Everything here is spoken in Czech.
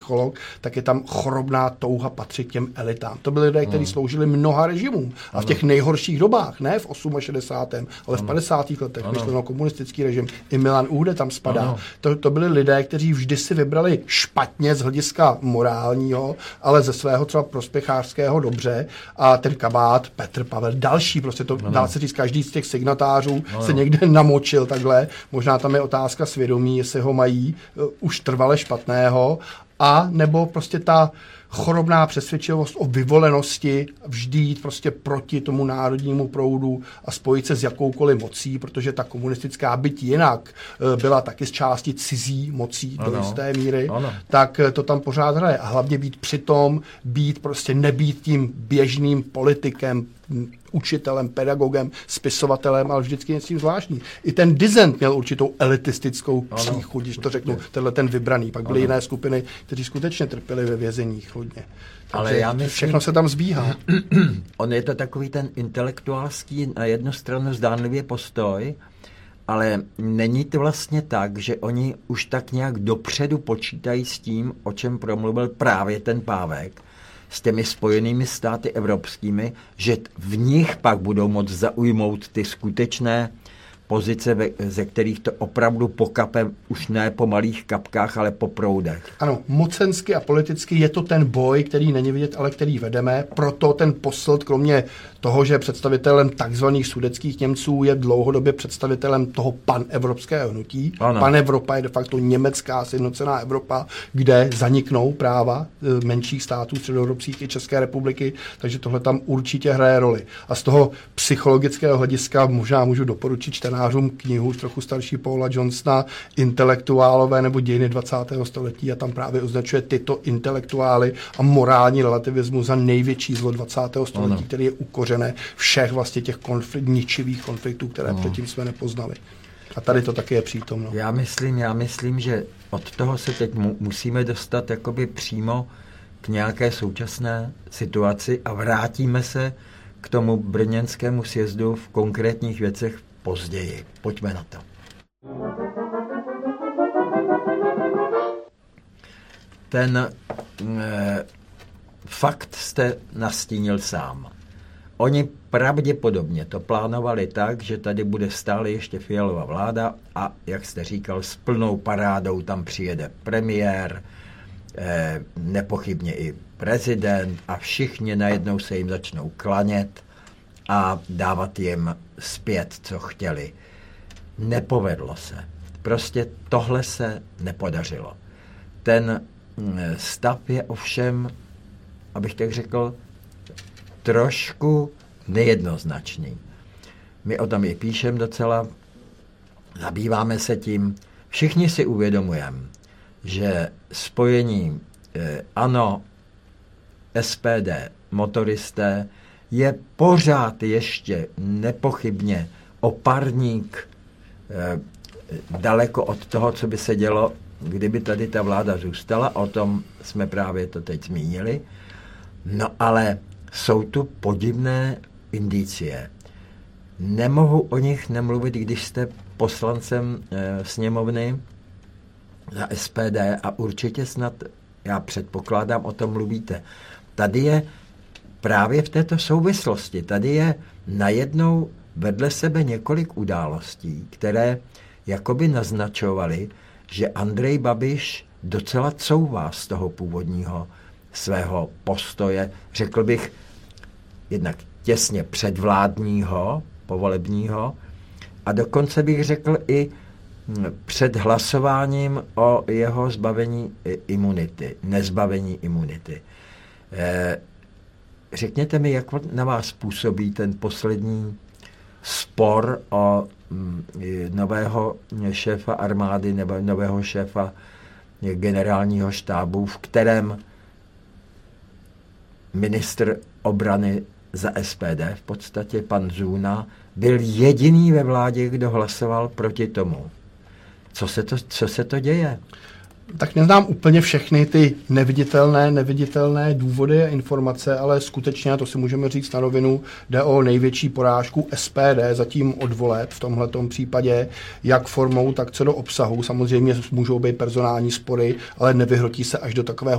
psycholog, tak je tam chorobná touha patřit k těm elitám. To byli lidé, kteří sloužili mnoha režimům. A v těch nejhorších dobách, ne v 68., ale v 50. letech, myšleno komunistický režim, i Milan Uhde tam spadá. To byli lidé, kteří vždy si vybrali špatně z hlediska morálního, ale ze svého třeba prospěchářského dobře. A ten Kabát, Petr Pavel, další, prostě to dá se říct, každý z těch signatářů se někde namočil takhle. Možná tam je otázka svědomí, jestli ho mají už trvale špatného, a nebo prostě ta chorobná přesvědčivost o vyvolenosti vždy jít prostě proti tomu národnímu proudu a spojit se s jakoukoliv mocí, protože ta komunistická, byť jinak byla taky z části cizí mocí do jisté míry, tak to tam pořád hraje. A hlavně být přitom, nebýt tím běžným politikem, učitelem, pedagogem, spisovatelem, ale vždycky něco zvláštní. I ten Dissent měl určitou elitistickou příchuť, když to řeknu, tenhle ten vybraný. Pak byly jiné skupiny, kteří skutečně trpěli ve vězeních hodně. Ale já myslím, všechno se tam zbíhá. On je to takový ten intelektuálský na jednu stranu zdánlivě postoj, ale není to vlastně tak, že oni už tak nějak dopředu počítají s tím, o čem promluvil právě ten Pávek, s těmi Spojenými státy evropskými, že v nich pak budou moct zaujmout ty skutečné pozice, ze kterých to opravdu pokape už ne po malých kapkách, ale po proudech. Ano, mocensky a politicky je to ten boj, který není vidět, ale který vedeme. Proto ten Posselt, kromě toho, že je představitelem takzvaných sudetských Němců, je dlouhodobě představitelem toho panevropského hnutí. Panevropa je de facto německá sjednocená Evropa, kde zaniknou práva menších států středoevropských i České republiky, takže tohle tam určitě hraje roli. A z toho psychologického hlediska možná můžu doporučit čtenářům knihu už trochu starší Paula Johnsona Intelektuálové nebo dějiny 20. století, a tam právě označuje tyto intelektuály a morální relativismus za největší zlo 20. století, který je ukořené všech vlastně těch ničivých konfliktů, které předtím jsme nepoznali. A tady to taky je přítomno. Já myslím, že od toho se teď musíme dostat jakoby přímo k nějaké současné situaci a vrátíme se k tomu brněnskému sjezdu v konkrétních věcech později. Pojďme na to. Ten fakt jste nastínil sám. Oni pravděpodobně to plánovali tak, že tady bude stále ještě Fialova vláda a, jak jste říkal, s plnou parádou tam přijede premiér, nepochybně i prezident a všichni najednou se jim začnou klanět a dávat jim zpět, co chtěli. Nepovedlo se. Prostě tohle se nepodařilo. Ten stav je ovšem, abych tak řekl, trošku nejednoznačný. My o tom i píšem docela, zabýváme se tím. Všichni si uvědomujeme, že spojení ANO, SPD, motoristé je pořád ještě nepochybně o parník daleko od toho, co by se dělo, kdyby tady ta vláda zůstala. O tom jsme právě to teď zmínili. No ale jsou tu podivné indicie. Nemohu o nich nemluvit, když jste poslancem sněmovny za SPD a určitě snad, já předpokládám, o tom mluvíte. Tady je právě v této souvislosti, tady je najednou vedle sebe několik událostí, které jakoby naznačovaly, že Andrej Babiš docela couvá z toho původního svého postoje, řekl bych, jednak těsně předvládního, povolebního, a dokonce bych řekl i před hlasováním o jeho zbavení imunity, nezbavení imunity. Řekněte mi, jak na vás působí ten poslední spor o nového šéfa armády nebo nového šéfa generálního štábu, v kterém ministr obrany za SPD, v podstatě pan Zůna, byl jediný ve vládě, kdo hlasoval proti tomu. Co se to děje? Tak neznám úplně všechny ty neviditelné důvody a informace, ale skutečně, to si můžeme říct na rovinu, jde o největší porážku SPD zatím od voleb v tomhletom případě, jak formou, tak co do obsahu. Samozřejmě můžou být personální spory, ale nevyhrotí se až do takového